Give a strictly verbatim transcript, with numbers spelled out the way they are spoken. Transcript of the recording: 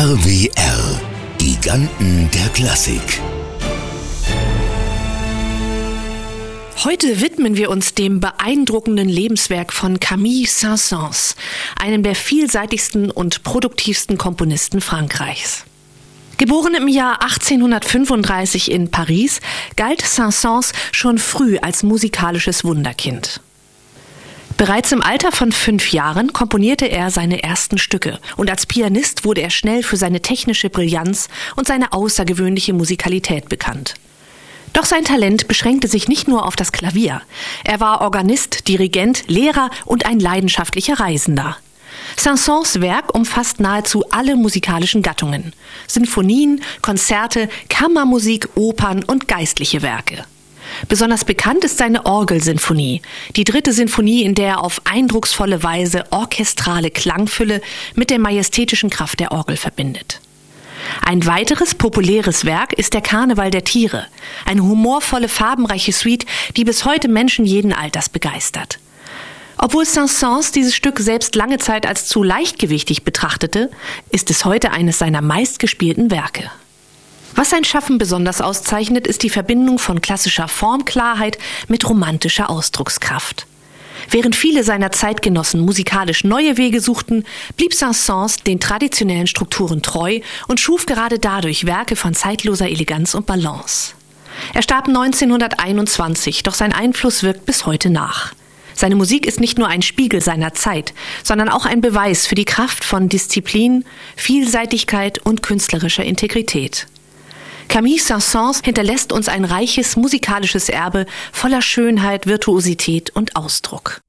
R W R, Giganten der Klassik. Heute widmen wir uns dem beeindruckenden Lebenswerk von Camille Saint-Saëns, einem der vielseitigsten und produktivsten Komponisten Frankreichs. Geboren im Jahr achtzehnhundertfünfunddreißig in Paris, galt Saint-Saëns schon früh als musikalisches Wunderkind. Bereits im Alter von fünf Jahren komponierte er seine ersten Stücke und als Pianist wurde er schnell für seine technische Brillanz und seine außergewöhnliche Musikalität bekannt. Doch sein Talent beschränkte sich nicht nur auf das Klavier. Er war Organist, Dirigent, Lehrer und ein leidenschaftlicher Reisender. Saint-Saëns Werk umfasst nahezu alle musikalischen Gattungen: Sinfonien, Konzerte, Kammermusik, Opern und geistliche Werke. Besonders bekannt ist seine Orgelsinfonie, die dritte Sinfonie, in der er auf eindrucksvolle Weise orchestrale Klangfülle mit der majestätischen Kraft der Orgel verbindet. Ein weiteres populäres Werk ist der Karneval der Tiere, eine humorvolle, farbenreiche Suite, die bis heute Menschen jeden Alters begeistert. Obwohl Saint-Saëns dieses Stück selbst lange Zeit als zu leichtgewichtig betrachtete, ist es heute eines seiner meistgespielten Werke. Was sein Schaffen besonders auszeichnet, ist die Verbindung von klassischer Formklarheit mit romantischer Ausdruckskraft. Während viele seiner Zeitgenossen musikalisch neue Wege suchten, blieb Saint-Saëns den traditionellen Strukturen treu und schuf gerade dadurch Werke von zeitloser Eleganz und Balance. Er starb neunzehnhunderteinundzwanzig, doch sein Einfluss wirkt bis heute nach. Seine Musik ist nicht nur ein Spiegel seiner Zeit, sondern auch ein Beweis für die Kraft von Disziplin, Vielseitigkeit und künstlerischer Integrität. Camille Saint-Saëns hinterlässt uns ein reiches musikalisches Erbe voller Schönheit, Virtuosität und Ausdruck.